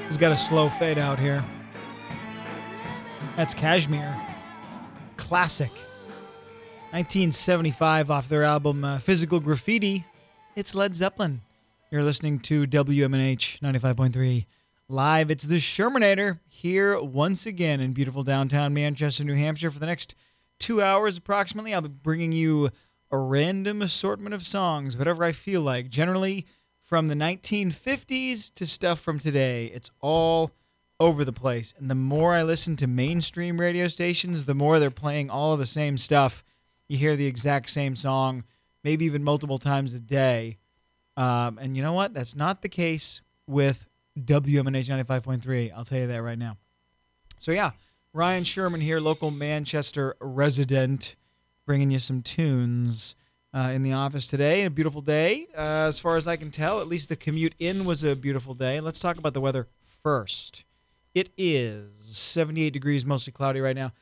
He's got a slow fade out here. That's Kashmir. Classic. 1975 off their album Physical Graffiti. It's Led Zeppelin. You're listening to WMNH 95.3 live. It's the Shermanator here once again in beautiful downtown Manchester, New Hampshire. For the next 2 hours approximately, I'll be bringing you a random assortment of songs, whatever I feel like. Generally from the 1950s to stuff from today. It's all over the place. And the more I listen to mainstream radio stations, the more they're playing all of the same stuff. You hear the exact same song, maybe even multiple times a day. And you know what? That's not the case with WMNH 95.3. I'll tell you that right now. So yeah, Ryan Sherman here, local Manchester resident, bringing you some tunes in the office today. A beautiful day, as far as I can tell. At least the commute in was a beautiful day. Let's talk about the weather first. It is 78 degrees, mostly cloudy right now.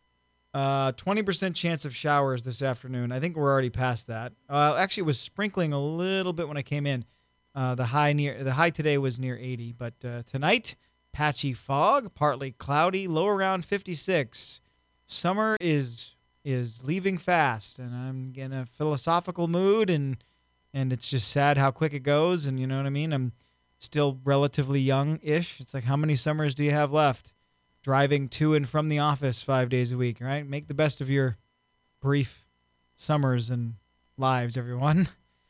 20% chance of showers this afternoon. I think we're already past that. Actually, it was sprinkling a little bit when I came in. The high today was near 80, but tonight, patchy fog, partly cloudy, low around 56. Summer is leaving fast, and I'm in a philosophical mood, and it's just sad how quick it goes. And you know what I mean? I'm still relatively young-ish. It's like, how many summers do you have left? Driving to and from the office 5 days a week, right? Make the best of your brief summers and lives, everyone.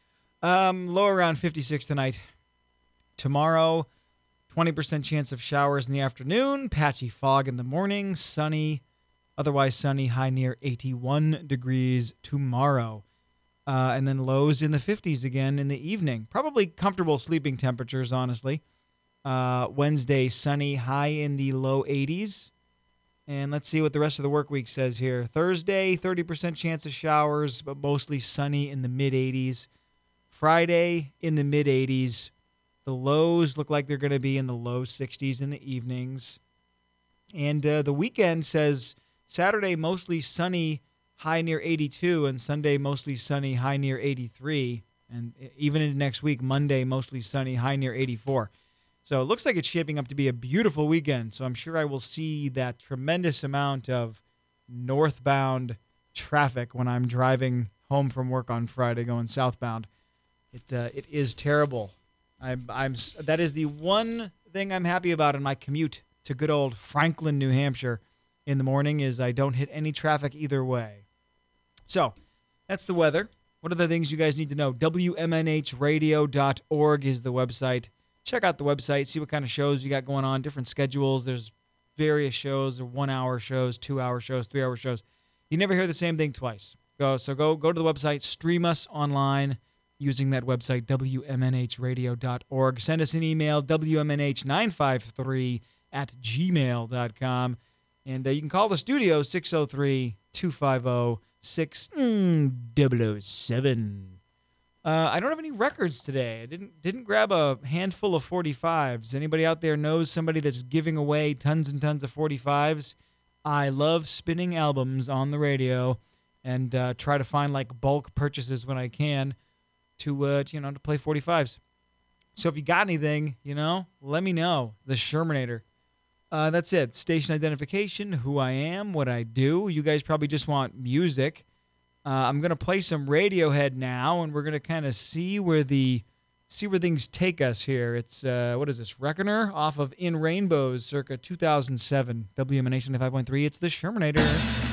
Low around 56 tonight. Tomorrow, 20% chance of showers in the afternoon, patchy fog in the morning, sunny, otherwise sunny, high near 81 degrees tomorrow. And then lows in the 50s again in the evening. Probably comfortable sleeping temperatures, honestly. Wednesday, sunny, high in the low 80s. And let's see what the rest of the work week says here. Thursday, 30% chance of showers, but mostly sunny in the mid-80s. Friday, in the mid-80s. The lows look like they're going to be in the low 60s in the evenings. And the weekend says Saturday, mostly sunny, high near 82, and Sunday, mostly sunny, high near 83. And even into next week, Monday, mostly sunny, high near 84. So it looks like it's shaping up to be a beautiful weekend. So I'm sure I will see that tremendous amount of northbound traffic when I'm driving home from work on Friday going southbound. It is terrible. That is the one thing I'm happy about in my commute to good old Franklin, New Hampshire in the morning is I don't hit any traffic either way. So that's the weather. What are the things you guys need to know? WMNHradio.org is the website. Check out the website, see what kind of shows you got going on, different schedules. There's various shows, 1 hour shows, 2 hour shows, 3 hour shows. You never hear the same thing twice. Go to the website, stream us online using that website, WMNHradio.org. Send us an email, WMNH953@gmail.com. And you can call the studio, 603-250-6007. I don't have any records today. I didn't grab a handful of 45s. Anybody out there knows somebody that's giving away tons and tons of 45s? I love spinning albums on the radio and try to find like bulk purchases when I can to play 45s. So if you got anything, let me know. The Shermanator. That's it. Station identification, who I am, what I do. You guys probably just want music. I'm going to play some Radiohead now, and we're going to kind of see where things take us here. It's, what is this, Reckoner off of In Rainbows circa 2007. WMNH 95.3. It's the Shermanator.